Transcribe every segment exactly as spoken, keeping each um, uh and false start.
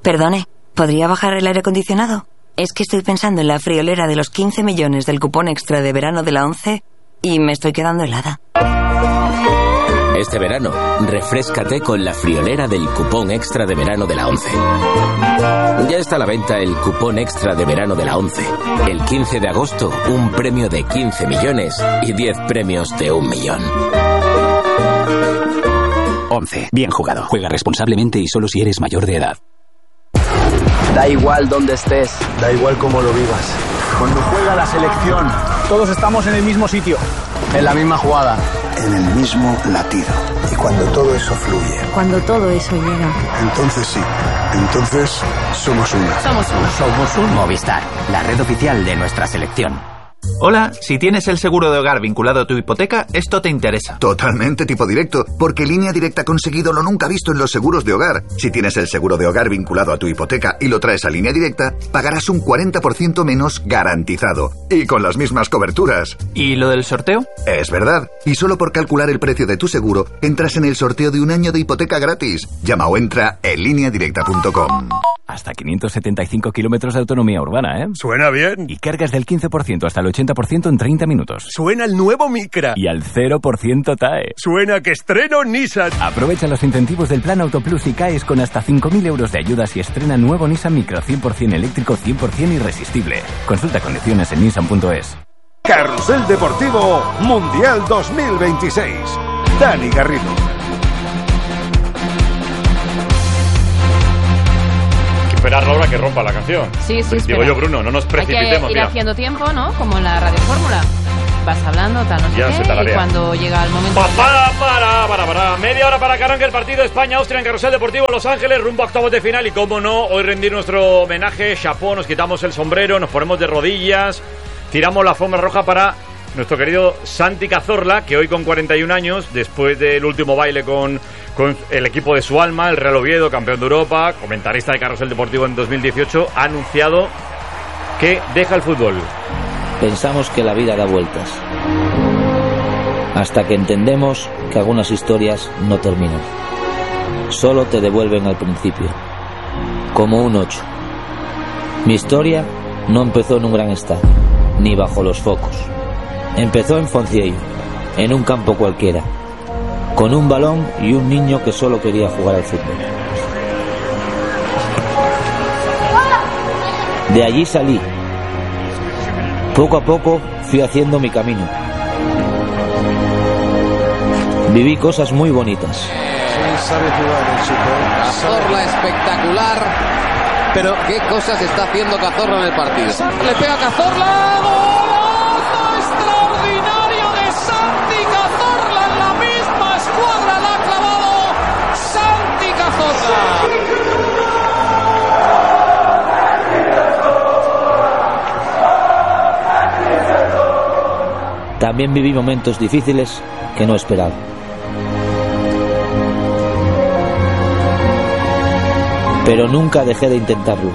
Perdone, ¿podría bajar el aire acondicionado? Es que estoy pensando en la friolera de los quince millones del cupón extra de verano de la ONCE y me estoy quedando helada. Este verano, refréscate con la friolera del cupón extra de verano de la ONCE. Ya está a la venta el cupón extra de verano de la ONCE. El quince de agosto, un premio de quince millones y diez premios de un millón. ONCE. Bien jugado. Juega responsablemente y solo si eres mayor de edad. Da igual dónde estés. Da igual cómo lo vivas. Cuando juega la selección, todos estamos en el mismo sitio. En la misma jugada. En el mismo latido. Y cuando todo eso fluye. Cuando todo eso llega. Entonces sí. Entonces somos una. Somos una. Somos un Movistar, la red oficial de nuestra selección. Hola, si tienes el seguro de hogar vinculado a tu hipoteca, esto te interesa. Totalmente tipo directo, porque Línea Directa ha conseguido lo nunca visto en los seguros de hogar. Si tienes el seguro de hogar vinculado a tu hipoteca y lo traes a Línea Directa, pagarás un cuarenta por ciento menos garantizado. Y con las mismas coberturas. ¿Y lo del sorteo? Es verdad. Y solo por calcular el precio de tu seguro, entras en el sorteo de un año de hipoteca gratis. Llama o entra en línea directa punto com. Hasta quinientos setenta y cinco kilómetros de autonomía urbana, ¿eh? Suena bien. Y cargas del quince por ciento hasta el ochenta por ciento en treinta minutos. Suena el nuevo Micra. Y al cero por ciento T A E. Suena que estreno Nissan. Aprovecha los incentivos del Plan Auto Plus y caes con hasta cinco mil euros de ayudas y estrena nuevo Nissan Micra cien por ciento eléctrico, cien por ciento irresistible. Consulta condiciones en nissan punto es. Carrusel Deportivo Mundial dos mil veintiséis. Dani Garrido. Esperar ahora que rompa la canción. Sí, sí, Digo yo, Bruno, no nos precipitemos. Hay que ir mira. haciendo tiempo, ¿no? Como en la Radio Fórmula. Vas hablando, tal, no sé Ya qué, se talarea. y cuando llega el momento... Pa, para, para, para, para. Media hora para que arranque el partido España-Austria en Carrusel Deportivo Los Ángeles, rumbo a octavos de final. Y cómo no, hoy rendir nuestro homenaje, chapó, nos quitamos el sombrero, nos ponemos de rodillas, tiramos la alfombra roja para nuestro querido Santi Cazorla, que hoy con cuarenta y un años, después del último baile con, con el equipo de su alma, el Real Oviedo, campeón de Europa, comentarista de Carrusel Deportivo en dos mil dieciocho, ha anunciado que deja el fútbol. Pensamos que la vida da vueltas, hasta que entendemos que algunas historias no terminan. Solo te devuelven al principio, como un ocho. Mi historia no empezó en un gran estadio, ni bajo los focos. Empezó en Foncieio, en un campo cualquiera, con un balón y un niño que solo quería jugar al fútbol. De allí salí. Poco a poco fui haciendo mi camino. Viví cosas muy bonitas. Sí, sabe jugar el chico. Cazorla espectacular. Pero qué cosas está haciendo Cazorla en el partido. Le pega a Cazorla. ¡Golazo extraordinario de Santi Cazorla! En la misma escuadra la ha clavado Santi Cazorla. También viví momentos difíciles que no esperaba. Pero nunca dejé de intentarlo.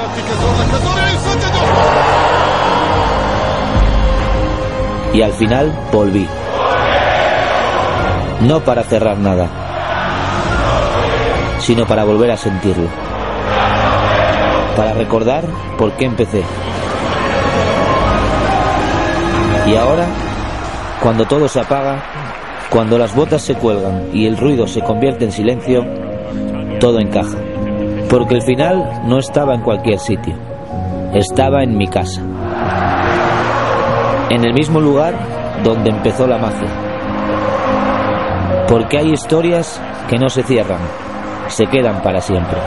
Y al final volví. No para cerrar nada, sino para volver a sentirlo. Para recordar por qué empecé. Y ahora, cuando todo se apaga, cuando las botas se cuelgan y el ruido se convierte en silencio, todo encaja. Porque el final no estaba en cualquier sitio, estaba en mi casa. En el mismo lugar donde empezó la magia. Porque hay historias que no se cierran, se quedan para siempre.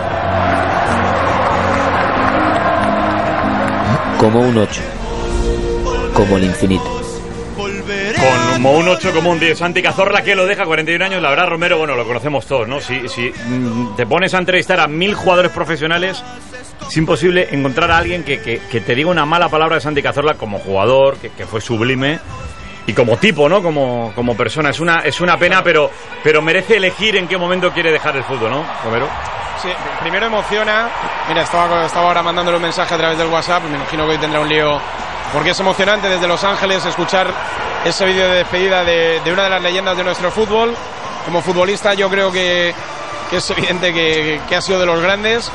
Como un ocho. Como el infinito. Como un ocho, como un diez. Santi Cazorla, que lo deja, cuarenta y un años. La verdad, Romero, bueno, lo conocemos todos, ¿no? Si, si te pones a entrevistar a mil jugadores profesionales, es imposible encontrar a alguien que, que, que te diga una mala palabra de Santi Cazorla como jugador, que, que fue sublime, y como tipo, ¿no? Como, como persona. Es una, es una pena, pero, pero merece elegir en qué momento quiere dejar el fútbol, ¿no, Romero? Sí, primero emociona. Mira, estaba, estaba ahora mandándole un mensaje a través del WhatsApp. Me imagino que hoy tendrá un lío, porque es emocionante desde Los Ángeles escuchar ese vídeo de despedida de, de una de las leyendas de nuestro fútbol. Como futbolista yo creo que, que es evidente que, que ha sido de los grandes.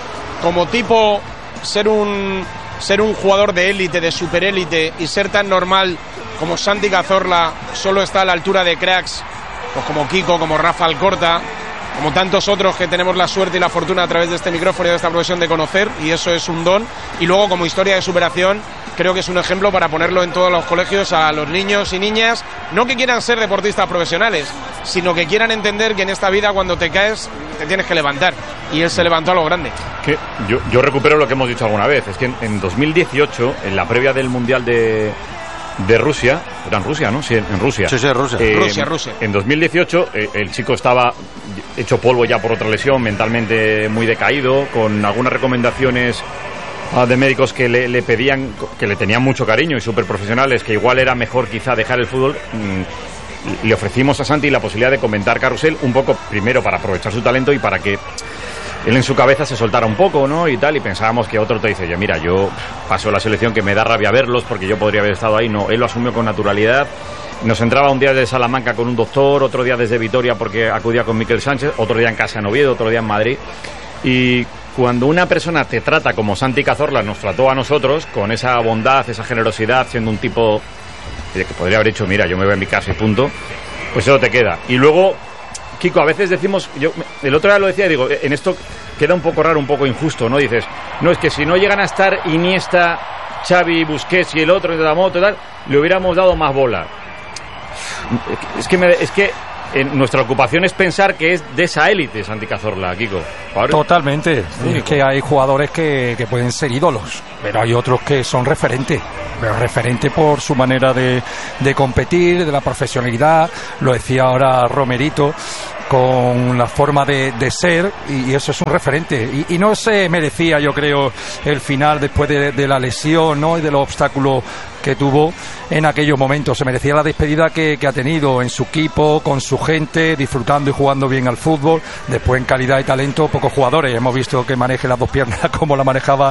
como tipo ser un ser un jugador de élite, de superélite, y ser tan normal como Santi Cazorla solo está a la altura de cracks pues como Kiko, como Rafa Alcorta, como tantos otros que tenemos la suerte y la fortuna a través de este micrófono y de esta profesión de conocer, y eso es un don. Y luego, como historia de superación, creo que es un ejemplo para ponerlo en todos los colegios a los niños y niñas, no que quieran ser deportistas profesionales, sino que quieran entender que en esta vida cuando te caes te tienes que levantar, y él se levantó a lo grande. Que yo, yo recupero lo que hemos dicho alguna vez, es que en, en dos mil dieciocho, en la previa del Mundial de... de Rusia, era en Rusia, ¿no? Sí, en Rusia. Sí, sí, Rusia. Eh, Rusia, Rusia. En dos mil dieciocho eh, el chico estaba hecho polvo ya por otra lesión, mentalmente muy decaído, con algunas recomendaciones uh, de médicos que le, le pedían, que le tenían mucho cariño y súper profesionales, que igual era mejor quizá dejar el fútbol. Mm, le ofrecimos a Santi la posibilidad de comentar Carrusel, un poco primero para aprovechar su talento y para que él en su cabeza se soltara un poco, ¿no? Y tal, y pensábamos que otro te dice, yo mira, yo paso la selección, que me da rabia verlos porque yo podría haber estado ahí. No, él lo asumió con naturalidad. Nos entraba un día desde Salamanca con un doctor, otro día desde Vitoria porque acudía con Miquel Sánchez, otro día en casa en Oviedo, otro día en Madrid. Y cuando una persona te trata como Santi Cazorla nos trató a nosotros, con esa bondad, esa generosidad, siendo un tipo que podría haber dicho, mira, yo me voy a mi casa y punto, pues eso te queda. Y luego, Kiko, a veces decimos, yo el otro día lo decía, digo, en esto queda un poco raro, un poco injusto, ¿no? Dices, no, es que si no llegan a estar Iniesta, Xavi, Busquets y el otro, y tal, tal, le hubiéramos dado más bola. Es que, me, es que en nuestra ocupación es pensar que es de esa élite Santi Cazorla, Kiko. Ahora, totalmente. Es que hay jugadores que, que pueden ser ídolos, pero hay otros que son referentes. Pero referente por su manera de, de competir, de la profesionalidad. Lo decía ahora Romerito, con la forma de, de ser, y, y eso es un referente. Y, y no se merecía, yo creo, el final después de, de la lesión, ¿no? Y de los obstáculos que tuvo en aquellos momentos. Se merecía la despedida que, que ha tenido en su equipo, con su gente, disfrutando y jugando bien al fútbol. Después, en calidad y talento, pocos jugadores hemos visto que maneje las dos piernas como la manejaba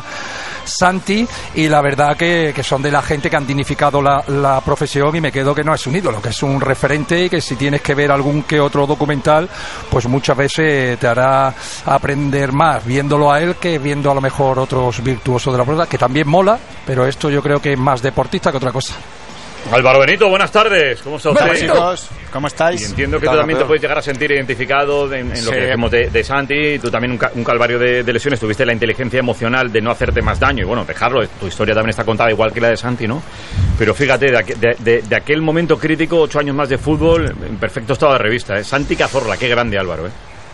Santi, y la verdad que, que son de la gente que han dignificado la, la profesión, y me quedo que no es un ídolo, que es un referente, y que si tienes que ver algún que otro documental, pues muchas veces te hará aprender más viéndolo a él que viendo a lo mejor otros virtuosos de la pelota, que también mola, pero esto yo creo que es más deportista que otra cosa. Álvaro Benito, buenas tardes. ¿Cómo está usted? Chicos, ¿cómo estáis? Y entiendo que tú también te puedes llegar a sentir identificado en, en lo sí. que decimos de, de Santi. Tú también un, ca- un calvario de, de lesiones. Tuviste la inteligencia emocional de no hacerte más daño. Y bueno, dejarlo. Tu historia también está contada igual que la de Santi, ¿no? Pero fíjate, de, aqu- de, de, de aquel momento crítico, ocho años más de fútbol, en perfecto estado de revista, ¿eh? Santi Cazorla, qué grande, Álvaro, ¿eh?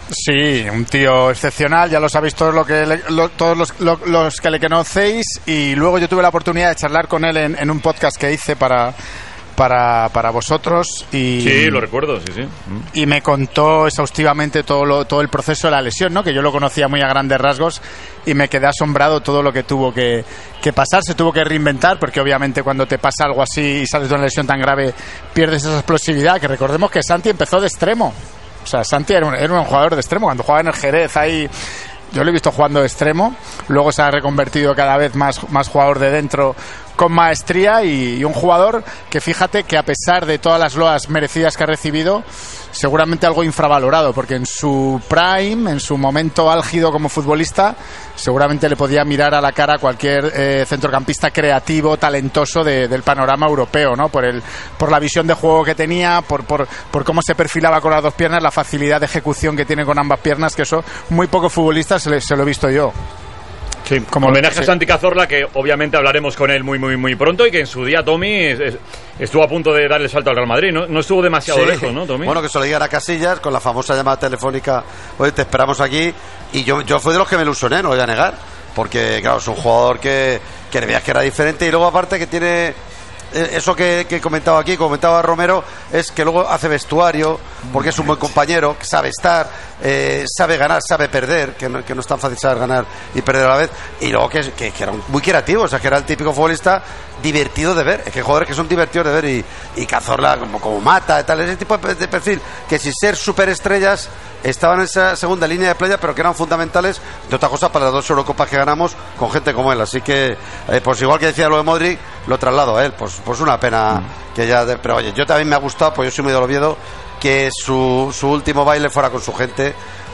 Sí, un tío excepcional, ya lo sabéis todos, lo que le, lo, todos los, lo, los que le conocéis, y luego yo tuve la oportunidad de charlar con él en, en un podcast que hice para, para, para vosotros. Y, sí, lo recuerdo, sí, sí. Y me contó exhaustivamente todo, lo, todo el proceso de la lesión, ¿no? Que yo lo conocía muy a grandes rasgos, y me quedé asombrado todo lo que tuvo que, que pasar. Se tuvo que reinventar, porque obviamente cuando te pasa algo así y sales de una lesión tan grave, pierdes esa explosividad, que recordemos que Santi empezó de extremo. O sea, Santi era un, era un jugador de extremo. Cuando jugaba en el Jerez, ahí yo lo he visto jugando de extremo. Luego se ha reconvertido cada vez más, más jugador de dentro, con maestría, y, y un jugador que, fíjate, que a pesar de todas las loas merecidas que ha recibido, seguramente algo infravalorado, porque en su prime, en su momento álgido como futbolista, seguramente le podía mirar a la cara a cualquier eh, centrocampista creativo, talentoso de, del panorama europeo, ¿no? Por el, por la visión de juego que tenía, por, por, por cómo se perfilaba con las dos piernas, la facilidad de ejecución que tiene con ambas piernas, que eso muy pocos futbolistas se, le, se lo he visto yo. Sí, como homenaje sí. a Santi Cazorla, que obviamente hablaremos con él muy muy muy pronto, y que en su día Tommy es, es, estuvo a punto de darle el salto al Real Madrid, ¿no? No estuvo demasiado sí. lejos, ¿no, Tommy? Bueno, que se lo digan a Casillas con la famosa llamada telefónica, oye, te esperamos aquí, y yo, yo fui de los que me ilusioné, no lo voy a negar, porque claro, es un jugador que, que veías que era diferente, y luego aparte que tiene eso que, que comentaba aquí, comentaba Romero, es que luego hace vestuario, porque es un buen compañero, que sabe estar, eh, sabe ganar, sabe perder, que no, que no es tan fácil saber ganar y perder a la vez, y luego que, que, que era muy creativo, o sea, que era el típico futbolista divertido de ver, es que hay jugadores que son divertidos de ver, y, y Cazorla como, como mata y tal, ese tipo de perfil, que sin ser superestrellas estaban en esa segunda línea de playa, pero que eran fundamentales de otra cosa para las dos Eurocopas que ganamos con gente como él. Así que, eh, pues igual que decía lo de Modric, lo traslado a él. Pues, pues una pena mm. que ya... De, pero oye, yo también me ha gustado, pues yo soy muy de Oviedo, que su, su último baile fuera con su gente,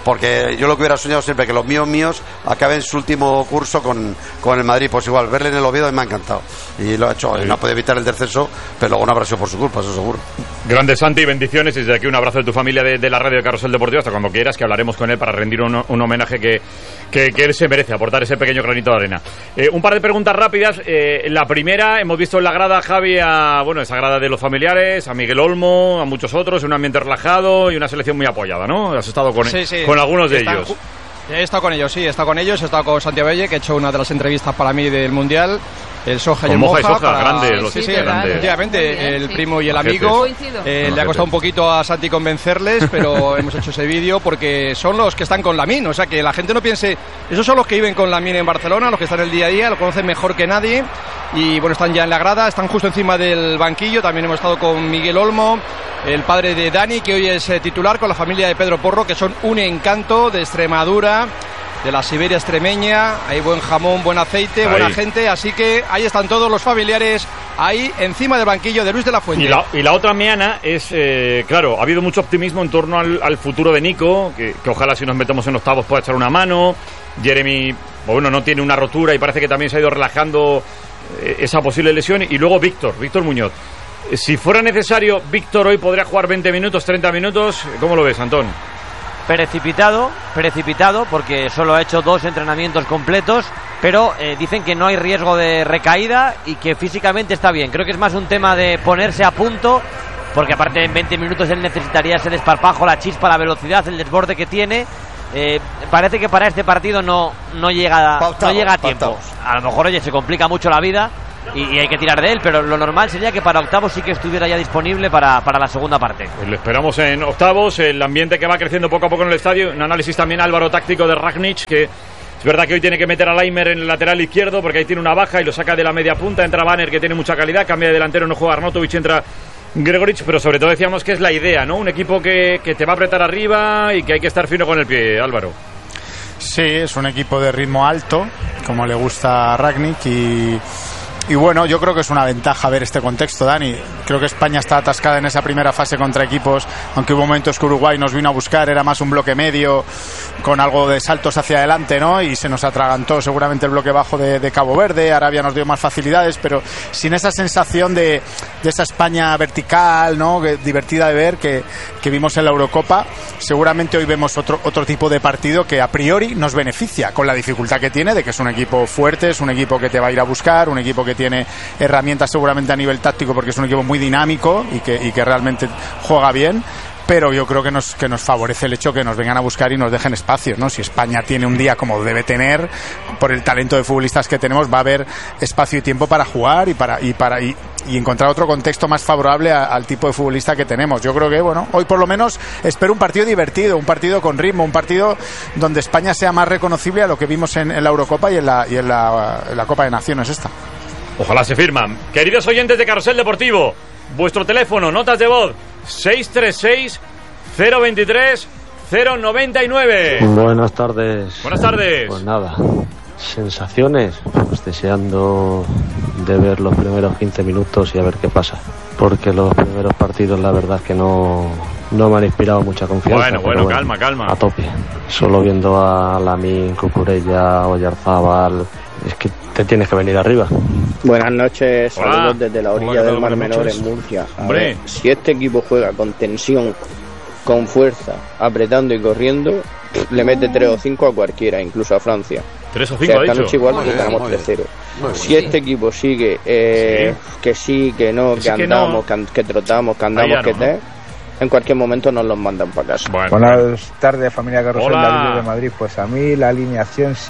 porque yo lo que hubiera soñado siempre, que los míos míos acaben su último curso con, con el Madrid, pues igual, verle en el Oviedo me ha encantado, y lo ha hecho, sí. No ha podido evitar el descenso, pero luego no habrá sido por su culpa, eso seguro. Grande Santi, bendiciones, y desde aquí un abrazo de tu familia de, de la radio de Carrusel Deportivo, hasta cuando quieras, que hablaremos con él para rendir un, un homenaje que, que, que él se merece, aportar ese pequeño granito de arena. Eh, un par de preguntas rápidas. Eh, la primera, hemos visto en la grada, Javi, a, bueno, esa grada de los familiares, a Miguel Olmo, a muchos otros, un ambiente relajado y una selección muy apoyada, ¿no? Has estado con, sí, sí. con algunos de Están, ellos. He estado con ellos, sí, he estado con ellos, he estado con Santiago Belle, que he hecho una de las entrevistas para mí del Mundial. El Soja y el Moja. Moja, y Soja, para... grande, los sí, sí, grande. efectivamente, el sí. primo y el Los amigo. jefes. Eh, le ha costado un poquito a Santi convencerles, pero hemos hecho ese vídeo porque son los que están con Lamine, o sea, que la gente no piense, esos son los que viven con Lamine en Barcelona, los que están el día a día, lo conocen mejor que nadie, y bueno, están ya en la grada, están justo encima del banquillo. También hemos estado con Miguel Olmo, el padre de Dani, que hoy es eh, titular, con la familia de Pedro Porro, que son un encanto, de Extremadura, de la Siberia extremeña. Hay buen jamón, buen aceite, ahí. Buena gente, así que ahí están todos los familiares, ahí encima del banquillo de Luis de la Fuente. Y la, y la otra meana es, eh, claro, ha habido mucho optimismo en torno al, al futuro de Nico, que, que ojalá si nos metemos en octavos pueda echar una mano. Jeremy, bueno, no tiene una rotura y parece que también se ha ido relajando eh, esa posible lesión. Y luego Víctor, Víctor Muñoz. Si fuera necesario, Víctor hoy podría jugar veinte minutos, treinta minutos. ¿Cómo lo ves, Antón? Precipitado, precipitado, porque solo ha hecho dos entrenamientos completos, pero eh, dicen que no hay riesgo de recaída y que físicamente está bien. Creo que es más un tema de ponerse a punto, porque aparte en veinte minutos él necesitaría ese desparpajo, la chispa, la velocidad, el desborde que tiene. Eh, parece que para este partido no, no llega, pautado, no llega a tiempo. Pautados. A lo mejor, oye, se complica mucho la vida y, y hay que tirar de él, pero lo normal sería que para octavos sí que estuviera ya disponible para, para la segunda parte. Pues lo esperamos en octavos, el ambiente que va creciendo poco a poco en el estadio. Un análisis también, Álvaro, táctico de Ragnic, que es verdad que hoy tiene que meter a Laimer en el lateral izquierdo porque ahí tiene una baja y lo saca de la media punta. Entra Banner, que tiene mucha calidad, cambia de delantero, no juega Arnautovic, entra Gregoric, pero sobre todo decíamos que es la idea, ¿no? Un equipo que, que te va a apretar arriba y que hay que estar fino con el pie, Álvaro. Sí, es un equipo de ritmo alto, como le gusta a Ragnic, y... Y bueno, yo creo que es una ventaja ver este contexto, Dani. Creo que España está atascada en esa primera fase contra equipos, aunque hubo momentos que Uruguay nos vino a buscar, era más un bloque medio, con algo de saltos hacia adelante, ¿no? Y se nos atragantó seguramente el bloque bajo de, de Cabo Verde. Arabia nos dio más facilidades, pero sin esa sensación de, de esa España vertical, ¿no? Que, divertida de ver, que, que vimos en la Eurocopa. Seguramente hoy vemos otro, otro tipo de partido que a priori nos beneficia, con la dificultad que tiene, de que es un equipo fuerte, es un equipo que te va a ir a buscar, un equipo que tiene herramientas seguramente a nivel táctico, porque es un equipo muy dinámico y que, y que realmente juega bien. Pero yo creo que nos, que nos favorece el hecho que nos vengan a buscar y nos dejen espacio, ¿no? Si España tiene un día como debe tener, por el talento de futbolistas que tenemos, va a haber espacio y tiempo para jugar y para y para y, y encontrar otro contexto más favorable a, al tipo de futbolista que tenemos. Yo creo que, bueno, hoy por lo menos espero un partido divertido, un partido con ritmo, un partido donde España sea más reconocible a lo que vimos en, en la Eurocopa y en la, y en la, en la Copa de Naciones esta. Ojalá se firman. Queridos oyentes de Carrusel Deportivo, vuestro teléfono, notas de voz, seis tres seis, cero dos tres, cero nueve nueve. Buenas tardes. Buenas tardes. Pues nada, sensaciones, pues deseando de ver los primeros quince minutos y a ver qué pasa. Porque los primeros partidos la verdad que no, no me han inspirado mucha confianza. Bueno, bueno, bueno, calma, calma. A tope. Solo viendo a Lamine, Cucurella, Oyarzábal, es que te tienes que venir arriba. Buenas noches, Hola. saludos desde la orilla Hola, del Mar buenas Menor noches. en Murcia. A Hombre. ver, si este equipo juega con tensión, con fuerza, apretando y corriendo, le mete tres o cinco a cualquiera, incluso a Francia. tres o O cinco sea, ha esta dicho. noche igual Muy nos bien, ganamos muy tres cero. bien. Si este equipo sigue eh, Sí. que sí, que no, Que que sí, que andamos, no. que, an- que trotamos, que Ahí andamos, ya que no, te, ¿no? en cualquier momento nos los mandan para casa. Bueno. Buenas tardes, familia Carrusel Hola. de la Liga de Madrid. Pues a mí la alineación